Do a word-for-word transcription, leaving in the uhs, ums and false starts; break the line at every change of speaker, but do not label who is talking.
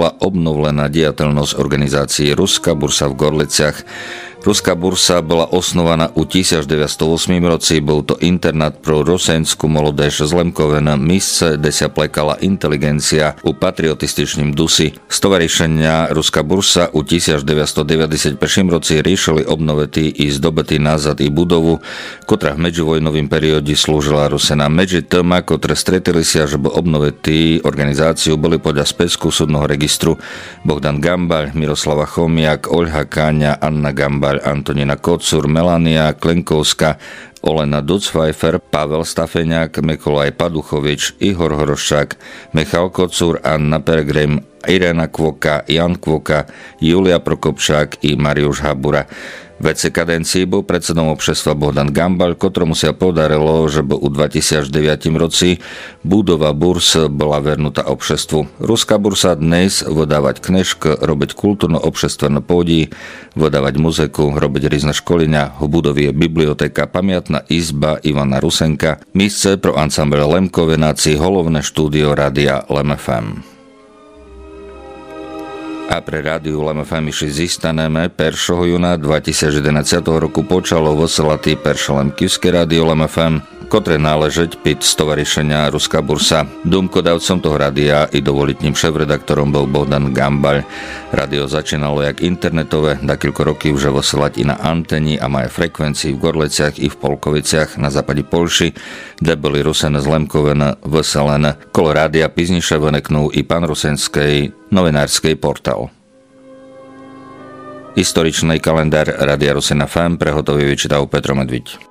bola obnovená diateľnosť organizácie Ruská bursa v Gorliciach. Ruská bursa bola osnovaná u devätnásťstoosem roci, bol to internát pro rosenskú molodež z Lemkovena, místce, kde sa plekala inteligencia u patriotističným dusi. Stovarišenia Ruská bursa u devätnásťstodeväťdesiatjeden roci riešili obnovety i zdobety nazad i budovu, ktorá v medzivojnovým perióde slúžila Rusena. Medzi tým, ktoré stretili sa, že bo obnovety organizáciu boli podľa späsku súdneho registru Bohdan Gambaľ, Miroslava Chomiak, Oľha Káňa, Anna Gambaľ, Antonína Kocur, Melania Klenkovská, Olena Ducpfeifer, Pavel Stafeňák, Mikolaj Paduchovič, Ihor Horoščák, Michal Kocur, Anna Peregrim, Irena Kvoka, Jan Kvoka, Julia Prokopčák i Mariuš Habura. V vecej kadencii bol predsedom obšestva Bohdan Gambaľ, ktorému sa podarilo, že u dvetisícdeväť roci budova burs bola vernutá obšestvu. Ruská bursa dnes vydávať knižky, robiť kultúrno-obšestvené pódy, vydávať muziku, robiť rýzne školenia. V budove je biblioteka, pamiatná izba Ivana Rusenka, místce pro ansámbel Lemkovenáci, hlavné štúdio rádia Lem ef em. A pre rádiu Lem ef em išli zistaneme prvého júna dvetisícjedenásť roku počalo vysielať perše lemkivské rádio Lem ef em, ktoré náležeť pід stovarišenia Ruská bursa. Dumkodavcom toho rádia i dovolitním šéfredaktorom bol Bohdan Gambaľ. Rádio začínalo jak internetové, dakilko roky už vysielať i na anteni a majú frekvencii v Gorleciach i v Polkoviciach na západe Polši, kde boli Rusene z Lemkovena vysielané. Kolo rádia pizniše veneknú i pan rusenskej novinárskej portál. Historičný kalendár Rádia Rusena ef em prehotový vyčítal Petro Medviť.